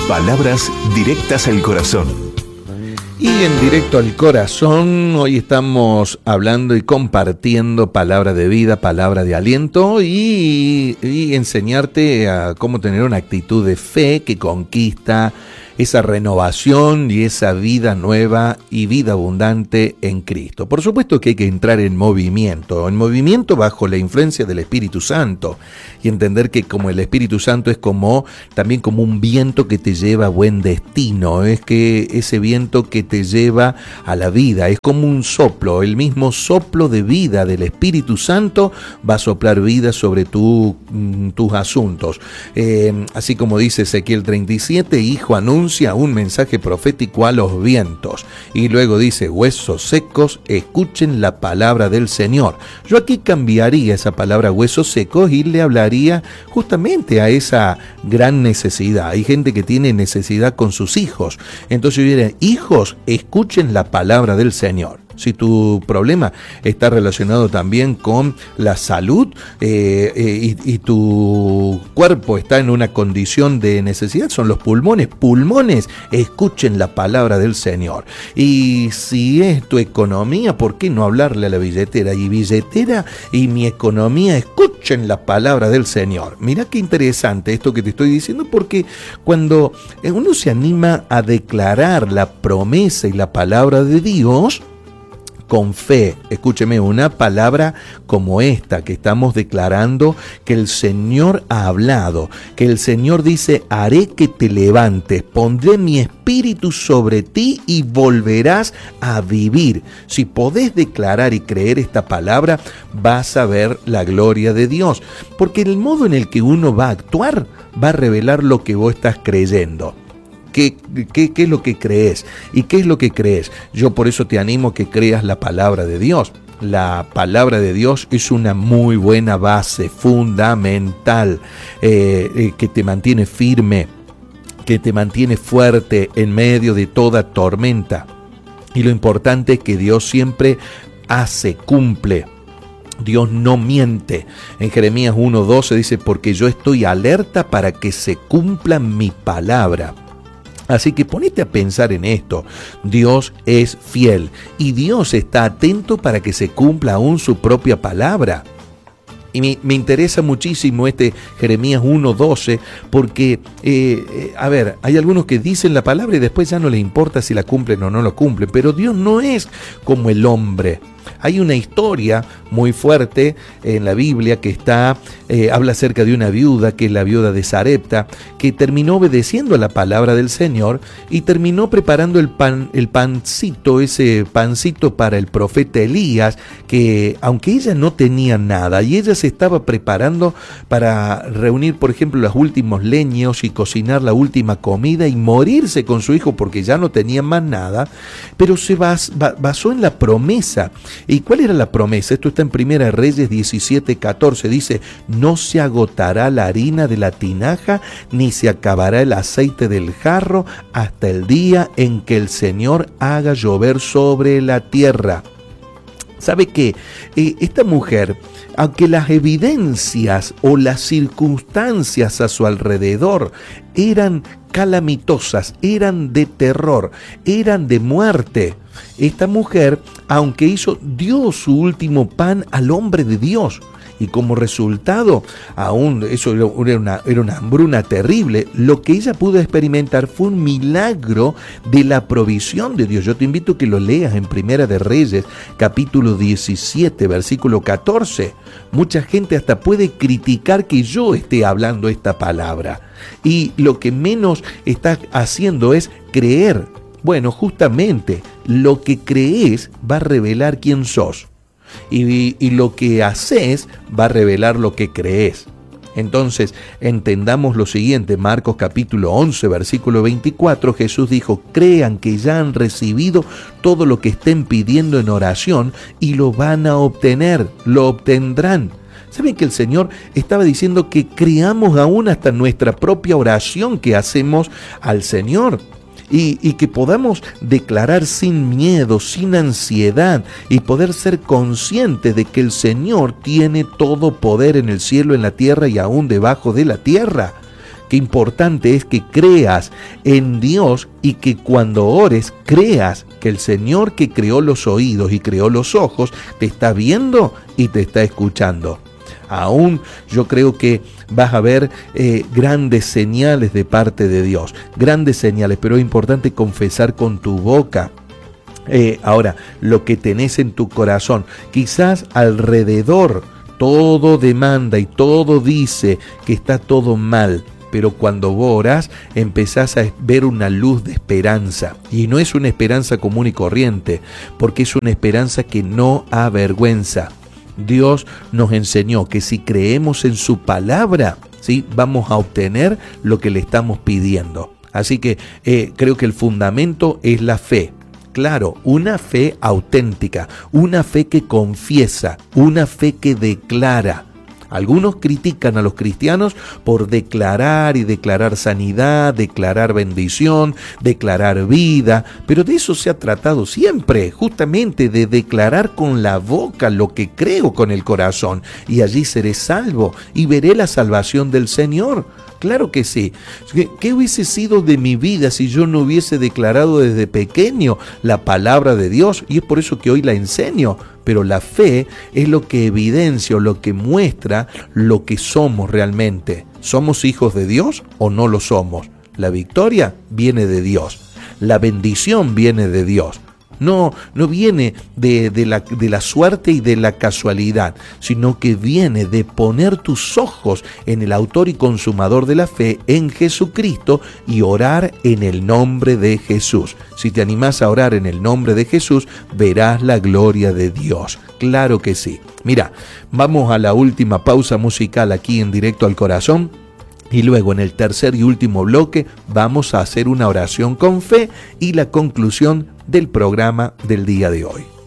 Palabras directas al corazón. Y en Directo al Corazón, hoy estamos hablando y compartiendo palabra de vida, palabra de aliento y enseñarte a cómo tener una actitud de fe que conquista esa renovación y esa vida nueva y vida abundante en Cristo. Por supuesto que hay que entrar en movimiento bajo la influencia del Espíritu Santo y entender que como el Espíritu Santo es también como un viento que te lleva a buen destino, es que ese viento que te lleva a la vida, es como un soplo, el mismo soplo de vida del Espíritu Santo va a soplar vida sobre tus asuntos. Así como dice Ezequiel 37, hijo, anuncia un mensaje profético a los vientos. Y luego dice, huesos secos, escuchen la palabra del Señor. Yo aquí cambiaría esa palabra huesos secos y le hablaría justamente a esa gran necesidad. Hay gente que tiene necesidad con sus hijos. Entonces yo diría, hijos, escuchen la palabra del Señor. Si tu problema está relacionado también con la salud y tu cuerpo está en una condición de necesidad, son los pulmones. Pulmones, escuchen la palabra del Señor. Y si es tu economía, ¿por qué no hablarle a la billetera? Y billetera y mi economía, escuchen la palabra del Señor. Mirá qué interesante esto que te estoy diciendo, porque cuando uno se anima a declarar la promesa y la palabra de Dios, con fe, escúcheme, una palabra como esta que estamos declarando, que el Señor ha hablado, que el Señor dice, haré que te levantes, pondré mi espíritu sobre ti y volverás a vivir. Si podés declarar y creer esta palabra, vas a ver la gloria de Dios, porque el modo en el que uno va a actuar va a revelar lo que vos estás creyendo. ¿Qué es lo que crees? ¿Y qué es lo que crees? Yo por eso te animo a que creas la palabra de Dios. La palabra de Dios es una muy buena base, fundamental, que te mantiene firme, que te mantiene fuerte en medio de toda tormenta. Y lo importante es que Dios siempre cumple. Dios no miente. En Jeremías 1:12 dice, porque yo estoy alerta para que se cumpla mi palabra. Así que ponete a pensar en esto. Dios es fiel y Dios está atento para que se cumpla aún su propia palabra. Y me interesa muchísimo este Jeremías 1:12 porque, hay algunos que dicen la palabra y después ya no les importa si la cumplen o no la cumplen, pero Dios no es como el hombre. Hay una historia muy fuerte en la Biblia que habla acerca de una viuda, que es la viuda de Sarepta, que terminó obedeciendo a la palabra del Señor y terminó preparando ese pancito para el profeta Elías, que aunque ella no tenía nada y ella se estaba preparando para reunir, por ejemplo, los últimos leños y cocinar la última comida y morirse con su hijo porque ya no tenía más nada, pero se basó en la promesa. ¿Y cuál era la promesa? Esto está en Primera Reyes 17:14. Dice, no se agotará la harina de la tinaja, ni se acabará el aceite del jarro, hasta el día en que el Señor haga llover sobre la tierra. ¿Sabe qué? Esta mujer, aunque las evidencias o las circunstancias a su alrededor eran calamitosas, eran de terror, eran de muerte, esta mujer, aunque dio su último pan al hombre de Dios, y como resultado, aún eso era una hambruna terrible, lo que ella pudo experimentar fue un milagro de la provisión de Dios. Yo te invito a que lo leas en Primera de Reyes, capítulo 17, versículo 14. Mucha gente hasta puede criticar que yo esté hablando esta palabra, y lo que menos está haciendo es creer. Bueno, justamente lo que crees va a revelar quién sos. Y lo que haces va a revelar lo que crees. Entonces, entendamos lo siguiente. Marcos capítulo 11, versículo 24, Jesús dijo, crean que ya han recibido todo lo que estén pidiendo en oración y lo van a obtener, lo obtendrán. ¿Saben que el Señor estaba diciendo que creamos aún hasta nuestra propia oración que hacemos al Señor? Y que podamos declarar sin miedo, sin ansiedad, y poder ser conscientes de que el Señor tiene todo poder en el cielo, en la tierra y aún debajo de la tierra. Qué importante es que creas en Dios y que cuando ores creas que el Señor que creó los oídos y creó los ojos te está viendo y te está escuchando. Aún yo creo que vas a ver grandes señales de parte de Dios, grandes señales, pero es importante confesar con tu boca. Ahora, lo que tenés en tu corazón, quizás alrededor todo demanda y todo dice que está todo mal, pero cuando vos orás empezás a ver una luz de esperanza, y no es una esperanza común y corriente, porque es una esperanza que no avergüenza. Dios nos enseñó que si creemos en su palabra, ¿sí?, vamos a obtener lo que le estamos pidiendo. Así que creo que el fundamento es la fe. Claro, una fe auténtica, una fe que confiesa, una fe que declara. Algunos critican a los cristianos por declarar y declarar sanidad, declarar bendición, declarar vida, pero de eso se ha tratado siempre, justamente de declarar con la boca lo que creo con el corazón, y allí seré salvo y veré la salvación del Señor. Claro que sí. ¿Qué hubiese sido de mi vida si yo no hubiese declarado desde pequeño la palabra de Dios? Y es por eso que hoy la enseño. Pero la fe es lo que evidencia, lo que muestra lo que somos realmente. ¿Somos hijos de Dios o no lo somos? La victoria viene de Dios. La bendición viene de Dios. No viene de la suerte y de la casualidad, sino que viene de poner tus ojos en el autor y consumador de la fe, en Jesucristo, y orar en el nombre de Jesús. Si te animás a orar en el nombre de Jesús, verás la gloria de Dios. Claro que sí. Mira, vamos a la última pausa musical aquí en Directo al Corazón. Y luego en el tercer y último bloque vamos a hacer una oración con fe y la conclusión del programa del día de hoy.